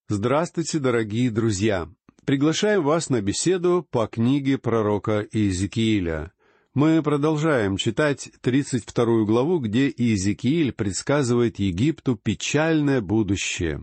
Здравствуйте, дорогие друзья! Приглашаем вас на беседу по книге пророка Иезекииля. Мы продолжаем читать 32 главу, где Иезекииль предсказывает Египту печальное будущее.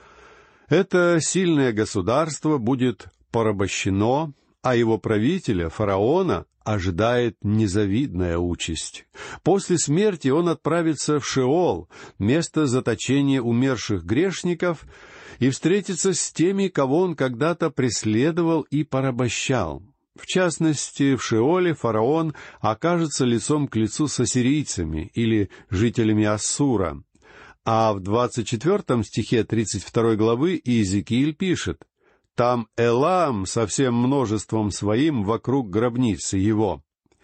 Это сильное государство будет порабощено, а его правителя, фараона, ожидает незавидная участь. После смерти он отправится в Шеол, место заточения умерших грешников, и встретится с теми, кого он когда-то преследовал и порабощал. В частности, в Шеоле фараон окажется лицом к лицу с ассирийцами или жителями Ассура. А в 24 стихе 32 главы Иезекииль пишет: «Там Элам со всем множеством своим вокруг гробницы его».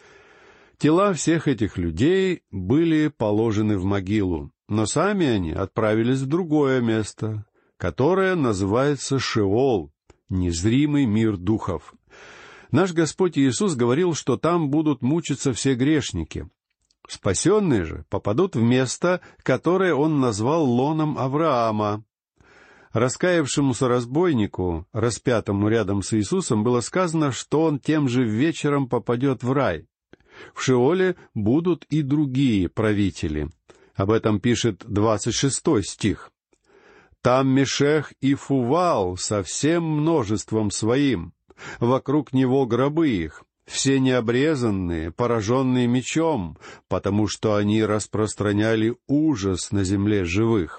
Тела всех этих людей были положены в могилу, но сами они отправились в другое место, которое называется Шеол, незримый мир духов. Наш Господь Иисус говорил, что там будут мучиться все грешники. Спасенные же попадут в место, которое Он назвал лоном Авраама. Раскаявшемуся разбойнику, распятому рядом с Иисусом, было сказано, что он тем же вечером попадет в рай. В Шеоле будут и другие правители. Об этом пишет 26 стих. «Там Мешех и Фувал со всем множеством своим, вокруг него гробы их, все необрезанные, пораженные мечом, потому что они распространяли ужас на земле живых.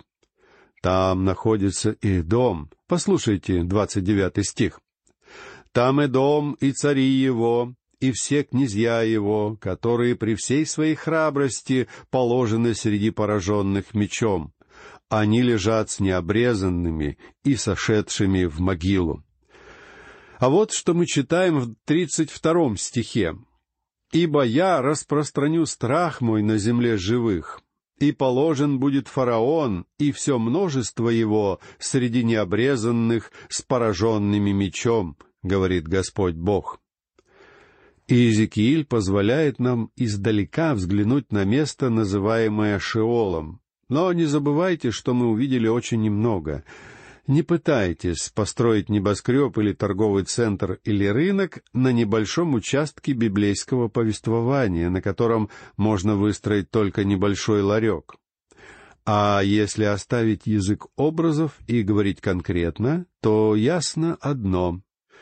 Там находится Эдом». Послушайте 29 стих. «Там Эдом и цари его, и все князья его, которые при всей своей храбрости положены среди пораженных мечом. Они лежат с необрезанными и сошедшими в могилу». А вот что мы читаем в 32 стихе. «Ибо я распространю страх мой на земле живых, и положен будет фараон и все множество его среди необрезанных с пораженными мечом, говорит Господь Бог». Иезекииль позволяет нам издалека взглянуть на место, называемое Шеолом. Но не забывайте, что мы увидели очень немного. Не пытайтесь построить небоскреб или торговый центр или рынок на небольшом участке библейского повествования, на котором можно выстроить только небольшой ларек. А если оставить язык образов и говорить конкретно, то ясно одно: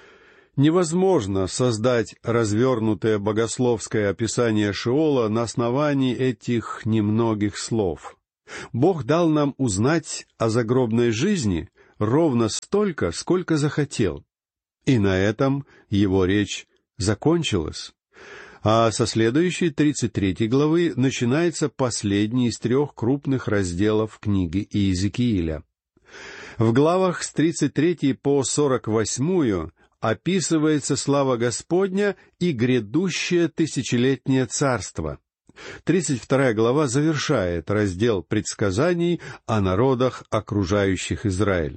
невозможно создать развернутое богословское описание Шеола на основании этих немногих слов. Бог дал нам узнать о загробной жизни ровно столько, сколько захотел. И на этом его речь закончилась. А со следующей 33 главы начинается последний из 3 крупных разделов книги Иезекииля. В главах с 33 по 48 описывается слава Господня и грядущее тысячелетнее царство. 32 глава завершает раздел предсказаний о народах, окружающих Израиль.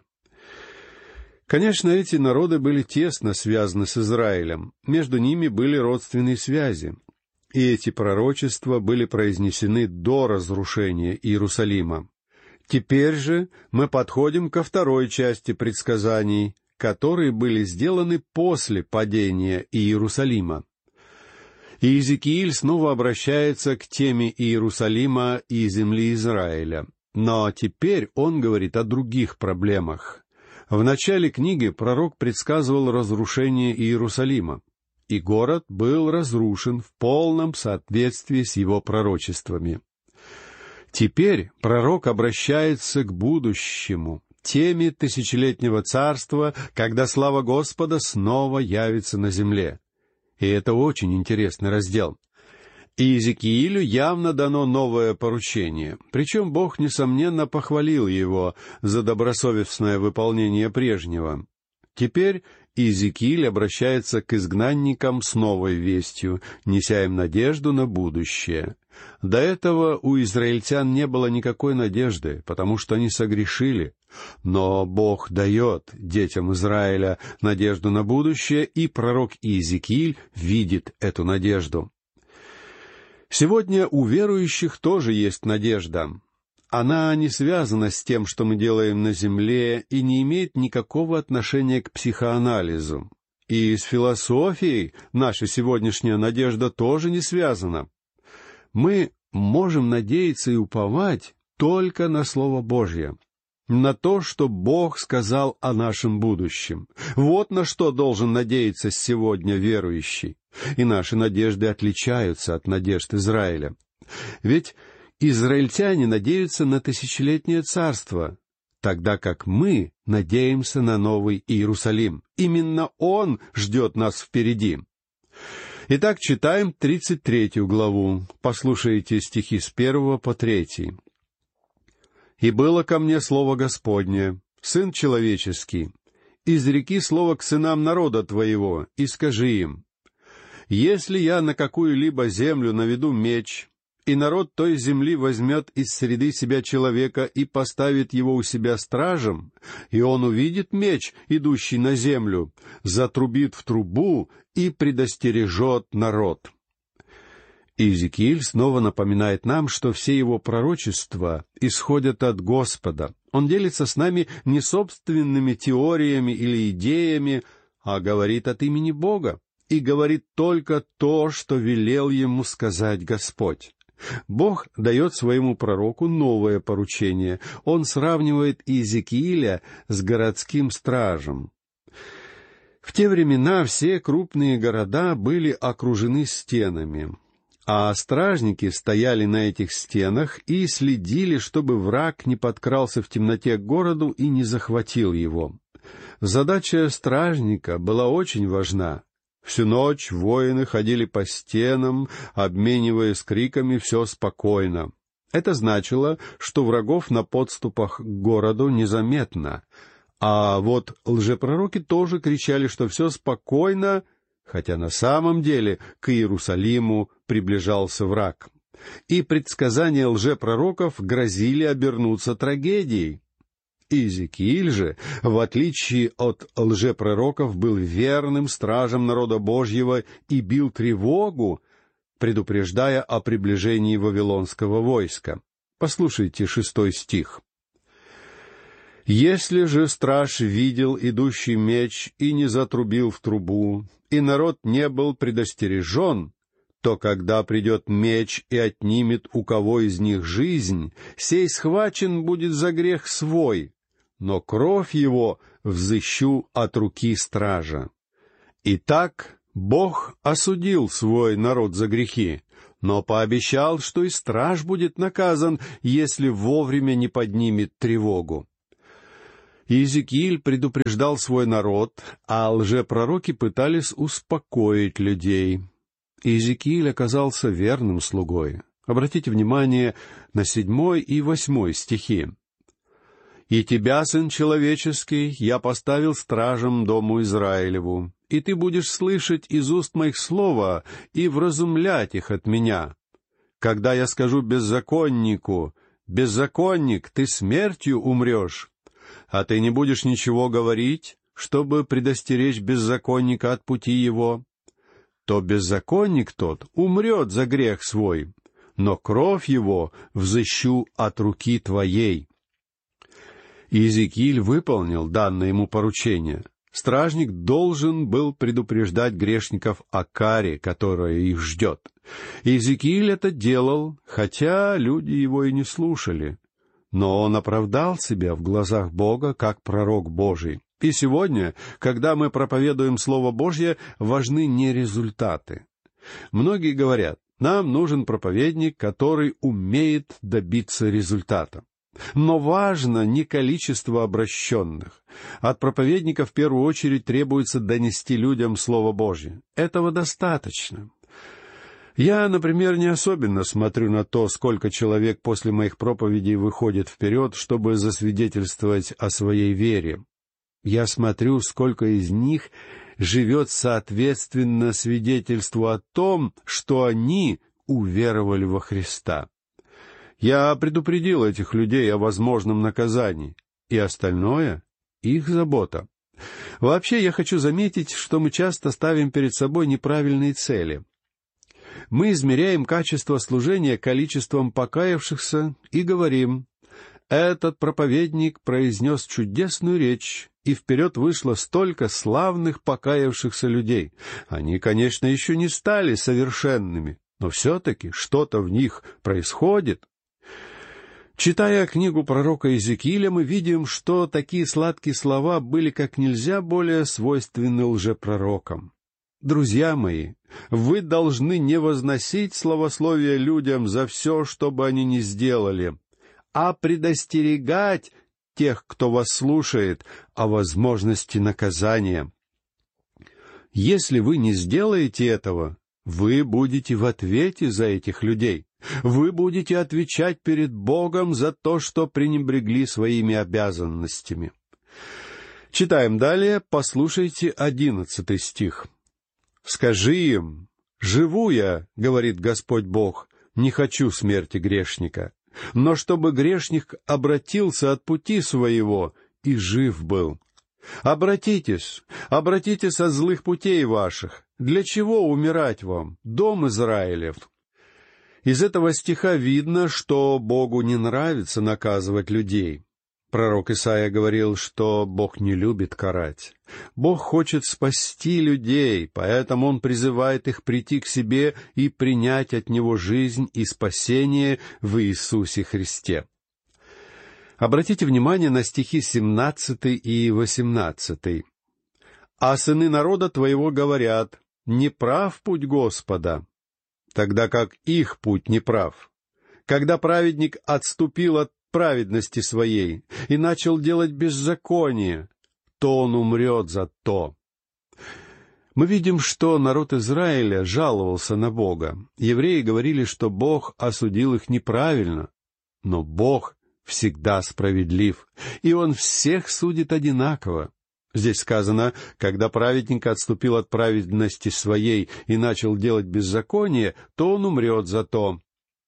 Конечно, эти народы были тесно связаны с Израилем, между ними были родственные связи, и эти пророчества были произнесены до разрушения Иерусалима. Теперь же мы подходим ко второй части предсказаний, которые были сделаны после падения Иерусалима. Иезекииль снова обращается к теме Иерусалима и земли Израиля, но теперь он говорит о других проблемах. В начале книги пророк предсказывал разрушение Иерусалима, и город был разрушен в полном соответствии с его пророчествами. Теперь пророк обращается к будущему, теме тысячелетнего царства, когда слава Господа снова явится на земле. И это очень интересный раздел. Иезекиилю явно дано новое поручение, причем Бог, несомненно, похвалил его за добросовестное выполнение прежнего. Теперь Иезекииль обращается к изгнанникам с новой вестью, неся им надежду на будущее. До этого у израильтян не было никакой надежды, потому что они согрешили. Но Бог дает детям Израиля надежду на будущее, и пророк Иезекииль видит эту надежду. Сегодня у верующих тоже есть надежда. Она не связана с тем, что мы делаем на земле, и не имеет никакого отношения к психоанализу. И с философией наша сегодняшняя надежда тоже не связана. Мы можем надеяться и уповать только на Слово Божье, на то, что Бог сказал о нашем будущем. Вот на что должен надеяться сегодня верующий. И наши надежды отличаются от надежд Израиля. Ведь израильтяне надеются на тысячелетнее царство, тогда как мы надеемся на Новый Иерусалим. Именно он ждет нас впереди. Итак, читаем 33 главу. Послушайте стихи с 1 по 3. «И было ко мне слово Господне, Сын человеческий, изреки слово к сынам народа твоего, и скажи им: если я на какую-либо землю наведу меч, и народ той земли возьмет из среды себя человека и поставит его у себя стражем, и он увидит меч, идущий на землю, затрубит в трубу и предостережет народ». Иезекииль снова напоминает нам, что все его пророчества исходят от Господа. Он делится с нами не собственными теориями или идеями, а говорит от имени Бога, и говорит только то, что велел ему сказать Господь. Бог дает своему пророку новое поручение. Он сравнивает Иезекииля с городским стражем. В те времена все крупные города были окружены стенами, а стражники стояли на этих стенах и следили, чтобы враг не подкрался в темноте к городу и не захватил его. Задача стражника была очень важна. Всю ночь воины ходили по стенам, обмениваясь криками «все спокойно». Это значило, что врагов на подступах к городу незаметно. А вот лжепророки тоже кричали, что все спокойно, хотя на самом деле к Иерусалиму приближался враг. И предсказания лжепророков грозили обернуться трагедией. Иезекииль же, в отличие от лжепророков, был верным стражем народа Божьего и бил тревогу, предупреждая о приближении вавилонского войска. Послушайте 6 стих. «Если же страж видел идущий меч и не затрубил в трубу, и народ не был предостережен, то когда придет меч и отнимет у кого из них жизнь, сей схвачен будет за грех свой, но кровь его взыщу от руки стража. Итак, Бог осудил свой народ за грехи, но пообещал, что и страж будет наказан, если вовремя не поднимет тревогу». Иезекииль предупреждал свой народ, а лжепророки пытались успокоить людей. Иезекииль оказался верным слугой. Обратите внимание на 7 и 8 стихи. «И тебя, сын человеческий, я поставил стражем дому Израилеву, и ты будешь слышать из уст моих слова и вразумлять их от меня. Когда я скажу беззаконнику: беззаконник, ты смертью умрешь, а ты не будешь ничего говорить, чтобы предостеречь беззаконника от пути его, то беззаконник тот умрет за грех свой, но кровь его взыщу от руки твоей». Иезекииль выполнил данное ему поручение. Стражник должен был предупреждать грешников о каре, которая их ждет. Иезекииль это делал, хотя люди его и не слушали. Но он оправдал себя в глазах Бога как пророк Божий. И сегодня, когда мы проповедуем Слово Божье, важны не результаты. Многие говорят: нам нужен проповедник, который умеет добиться результата. Но важно не количество обращенных. От проповедника в первую очередь требуется донести людям Слово Божье. Этого достаточно. Я, например, не особенно смотрю на то, сколько человек после моих проповедей выходит вперед, чтобы засвидетельствовать о своей вере. Я смотрю, сколько из них живет соответственно свидетельству о том, что они уверовали во Христа. Я предупредил этих людей о возможном наказании, и остальное — их забота. Вообще, я хочу заметить, что мы часто ставим перед собой неправильные цели. Мы измеряем качество служения количеством покаявшихся и говорим: Этот проповедник произнес чудесную речь, и вперед вышло столько славных покаявшихся людей. Они, конечно, еще не стали совершенными, но все-таки что-то в них происходит. Читая книгу пророка Иезекииля, мы видим, что такие сладкие слова были как нельзя более свойственны лжепророкам. Друзья мои, вы должны не возносить славословие людям за все, что бы они ни сделали, а предостерегать тех, кто вас слушает, о возможности наказания. Если вы не сделаете этого, вы будете в ответе за этих людей. Вы будете отвечать перед Богом за то, что пренебрегли своими обязанностями. Читаем далее, послушайте 11 стих. «Скажи им, живу я, — говорит Господь Бог, — не хочу смерти грешника, но чтобы грешник обратился от пути своего и жив был. Обратитесь от злых путей ваших. Для чего умирать вам, дом Израилев?» Из этого стиха видно, что Богу не нравится наказывать людей. Пророк Исаия говорил, что Бог не любит карать. Бог хочет спасти людей, поэтому Он призывает их прийти к себе и принять от Него жизнь и спасение в Иисусе Христе. Обратите внимание на стихи 17 и 18. «А сыны народа твоего говорят, не прав путь Господа, тогда как их путь неправ. Когда праведник отступил от праведности своей и начал делать беззаконие, то он умрет за то». Мы видим, что народ Израиля жаловался на Бога. Евреи говорили, что Бог осудил их неправильно, но Бог всегда справедлив, и Он всех судит одинаково. Здесь сказано, когда праведник отступил от праведности своей и начал делать беззаконие, то он умрет за то.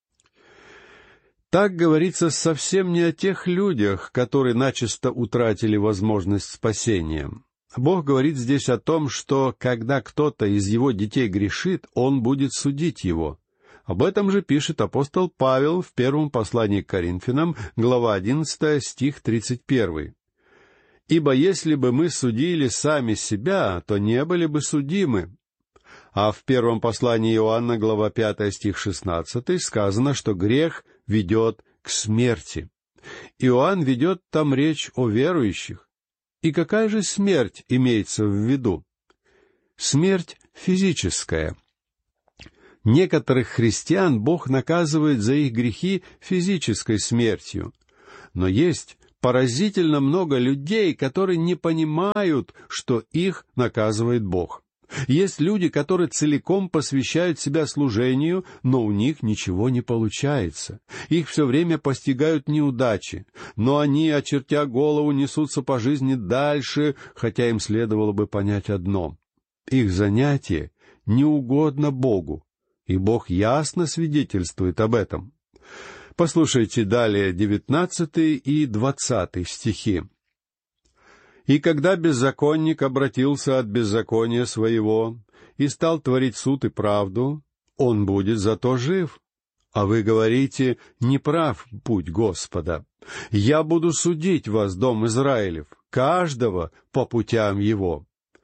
Так говорится совсем не о тех людях, которые начисто утратили возможность спасения. Бог говорит здесь о том, что когда кто-то из Его детей грешит, Он будет судить его. Об этом же пишет апостол Павел в первом послании к Коринфянам, глава 11, стих 31. «Ибо если бы мы судили сами себя, то не были бы судимы». А в первом послании Иоанна, глава 5, стих 16, сказано, что грех ведет к смерти. Иоанн ведет там речь о верующих. И какая же смерть имеется в виду? Смерть физическая. Некоторых христиан Бог наказывает за их грехи физической смертью. Но есть поразительно много людей, которые не понимают, что их наказывает Бог. Есть люди, которые целиком посвящают себя служению, но у них ничего не получается. Их все время постигают неудачи, но они, очертя голову, несутся по жизни дальше, хотя им следовало бы понять одно: их занятие не угодно Богу, и Бог ясно свидетельствует об этом. Послушайте далее 19 и 20 стихи. «И когда беззаконник обратился от беззакония своего и стал творить суд и правду, он будет зато жив. А вы говорите, не прав путь Господа. Я буду судить вас, дом Израилев, каждого по путям его».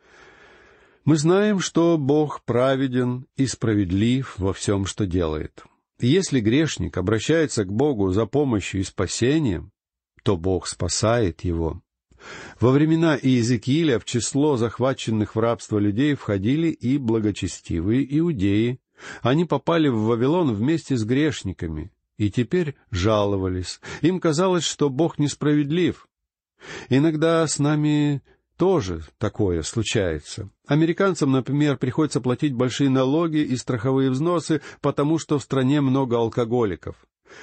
Мы знаем, что Бог праведен и справедлив во всем, что делает. Если грешник обращается к Богу за помощью и спасением, то Бог спасает его. Во времена Иезекииля в число захваченных в рабство людей входили и благочестивые иудеи. Они попали в Вавилон вместе с грешниками и теперь жаловались. Им казалось, что Бог несправедлив. Иногда с нами тоже такое случается. Американцам, например, приходится платить большие налоги и страховые взносы, потому что в стране много алкоголиков.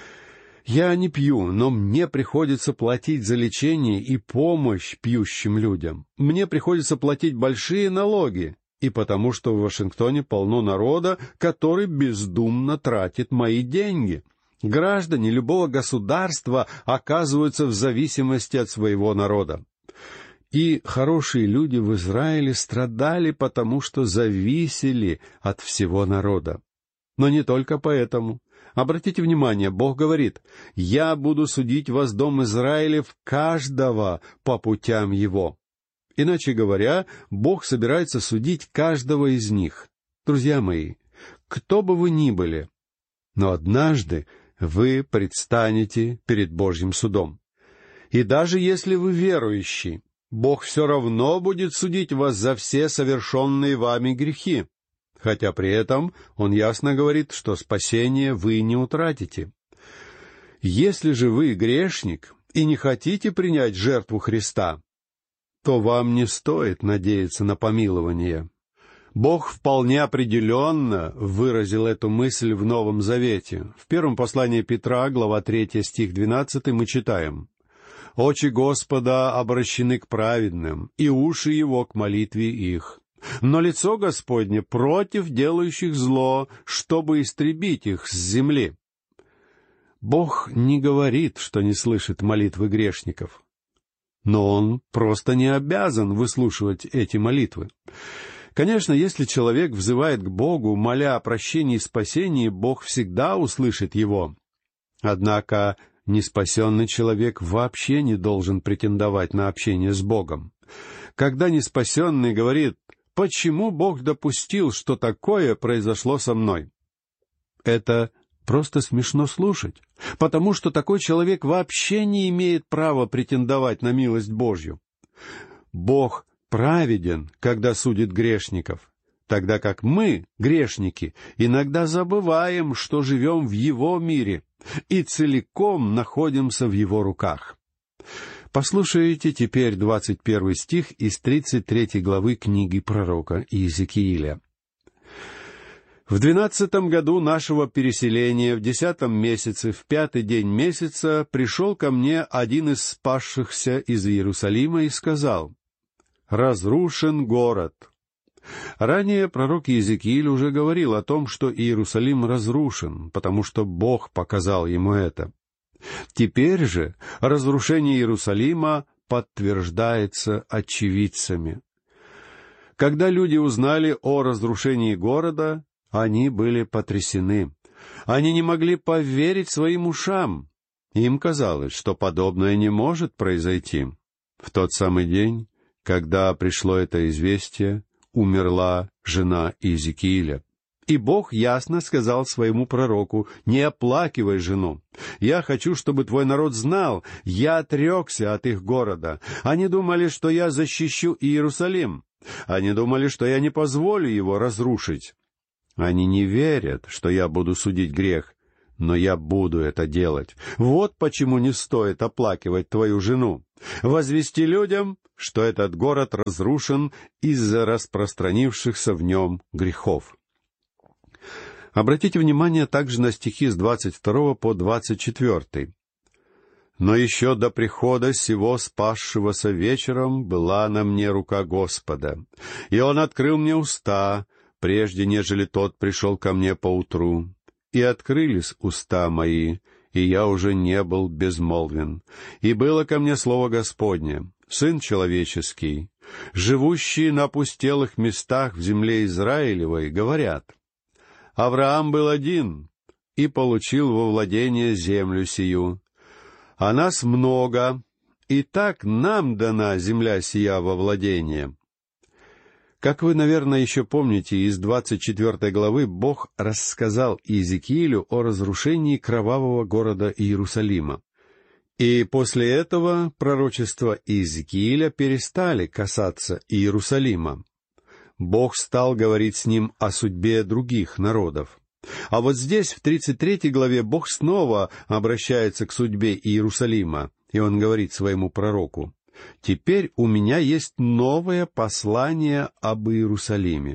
Я не пью, но мне приходится платить за лечение и помощь пьющим людям. Мне приходится платить большие налоги, и потому что в Вашингтоне полно народа, который бездумно тратит мои деньги. Граждане любого государства оказываются в зависимости от своего народа. И хорошие люди в Израиле страдали, потому что зависели от всего народа. Но не только поэтому. Обратите внимание, Бог говорит: «Я буду судить вас, дом Израилев, каждого по путям его». Иначе говоря, Бог собирается судить каждого из них. Друзья мои, кто бы вы ни были, но однажды вы предстанете перед Божьим судом. И даже если вы верующий, Бог все равно будет судить вас за все совершенные вами грехи, хотя при этом Он ясно говорит, что спасение вы не утратите. Если же вы грешник и не хотите принять жертву Христа, то вам не стоит надеяться на помилование. Бог вполне определенно выразил эту мысль в Новом Завете. В первом послании Петра, глава 3, стих 12, мы читаем: «Очи Господа обращены к праведным, и уши Его к молитве их. Но лицо Господне против делающих зло, чтобы истребить их с земли». Бог не говорит, что не слышит молитвы грешников, но Он просто не обязан выслушивать эти молитвы. Конечно, если человек взывает к Богу, моля о прощении и спасении, Бог всегда услышит его. Однако неспасенный человек вообще не должен претендовать на общение с Богом. Когда неспасенный говорит: «Почему Бог допустил, что такое произошло со мной?» Это просто смешно слушать, потому что такой человек вообще не имеет права претендовать на милость Божью. Бог праведен, когда судит грешников, тогда как мы, грешники, иногда забываем, что живем в Его мире и целиком находимся в Его руках. Послушайте теперь 21 стих из 33 главы книги пророка Иезекииля. «В 12 году нашего переселения, в 10 месяце, в 5 день месяца, пришел ко мне один из спасшихся из Иерусалима и сказал: «Разрушен город». Ранее пророк Иезекииль уже говорил о том, что Иерусалим разрушен, потому что Бог показал ему это. Теперь же разрушение Иерусалима подтверждается очевидцами. Когда люди узнали о разрушении города, они были потрясены. Они не могли поверить своим ушам. Им казалось, что подобное не может произойти. В тот самый день, когда пришло это известие, умерла жена Иезекииля. И Бог ясно сказал своему пророку: «Не оплакивай жену. Я хочу, чтобы твой народ знал, я отрекся от их города. Они думали, что я защищу Иерусалим. Они думали, что я не позволю его разрушить. Они не верят, что я буду судить грех, но я буду это делать. Вот почему не стоит оплакивать твою жену. Возвести людям, что этот город разрушен из-за распространившихся в нем грехов». Обратите внимание также на стихи с 22 по 24. «Но еще до прихода сего спасшегося вечером была на мне рука Господа, и Он открыл мне уста, прежде нежели тот пришел ко мне поутру. И открылись уста мои, и я уже не был безмолвен. И было ко мне слово Господне: Сын человеческий, живущие на опустелых местах в земле Израилевой говорят: Авраам был один и получил во владение землю сию. А нас много, и так нам дана земля сия во владение». Как вы, наверное, еще помните, из 24 главы Бог рассказал Иезекиилю о разрушении кровавого города Иерусалима. И после этого пророчества Иезекииля перестали касаться Иерусалима. Бог стал говорить с ним о судьбе других народов. А вот здесь, в 33 главе, Бог снова обращается к судьбе Иерусалима, и Он говорит своему пророку: «Теперь у меня есть новое послание об Иерусалиме».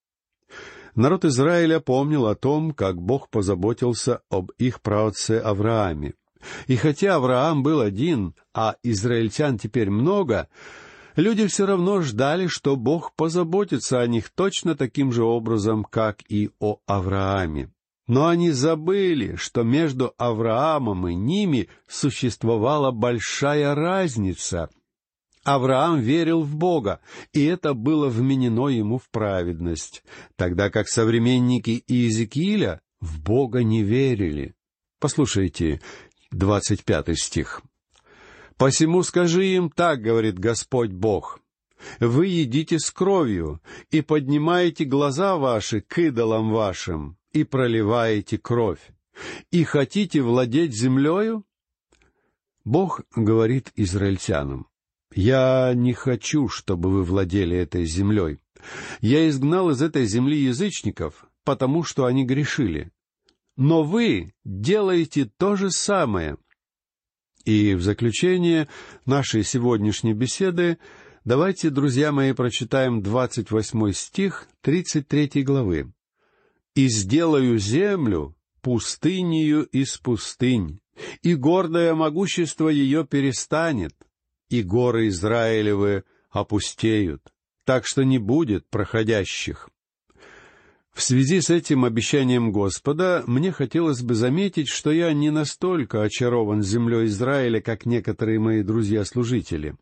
Народ Израиля помнил о том, как Бог позаботился об их праотце Аврааме. И хотя Авраам был один, а израильтян теперь много, люди все равно ждали, что Бог позаботится о них точно таким же образом, как и о Аврааме. Но они забыли, что между Авраамом и ними существовала большая разница. Авраам верил в Бога, и это было вменено ему в праведность, тогда как современники Иезекииля в Бога не верили». Послушайте 25 стих. «Посему скажи им так, говорит Господь Бог, вы едите с кровью и поднимаете глаза ваши к идолам вашим и проливаете кровь, и хотите владеть землею?» Бог говорит израильтянам: «Я не хочу, чтобы вы владели этой землей. Я изгнал из этой земли язычников, потому что они грешили. Но вы делаете то же самое». И в заключение нашей сегодняшней беседы давайте, друзья мои, прочитаем 28 стих 33 главы. «И сделаю землю пустынею из пустынь, и гордое могущество ее перестанет, и горы Израилевы опустеют, так что не будет проходящих». В связи с этим обещанием Господа мне хотелось бы заметить, что я не настолько очарован землей Израиля, как некоторые мои друзья-служители.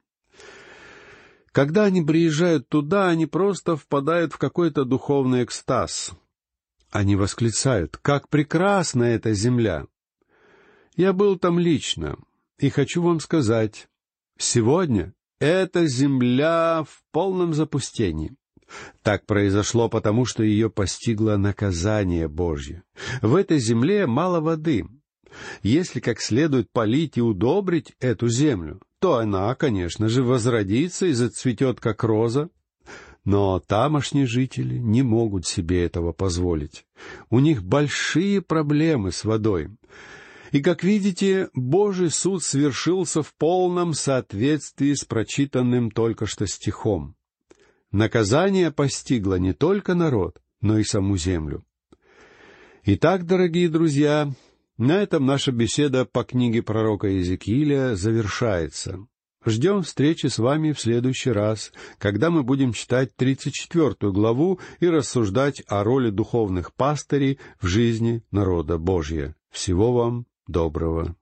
Когда они приезжают туда, они просто впадают в какой-то духовный экстаз. Они восклицают: «Как прекрасна эта земля!» Я был там лично, и хочу вам сказать, сегодня эта земля в полном запустении. Так произошло потому, что ее постигло наказание Божье. В этой земле мало воды. Если как следует полить и удобрить эту землю, то она, конечно же, возродится и зацветет, как роза. Но тамошние жители не могут себе этого позволить. У них большие проблемы с водой. И, как видите, Божий суд свершился в полном соответствии с прочитанным только что стихом. Наказание постигло не только народ, но и саму землю. Итак, дорогие друзья, на этом наша беседа по книге пророка Иезекииля завершается. Ждем встречи с вами в следующий раз, когда мы будем читать 34 главу и рассуждать о роли духовных пастырей в жизни народа Божия. Всего вам доброго.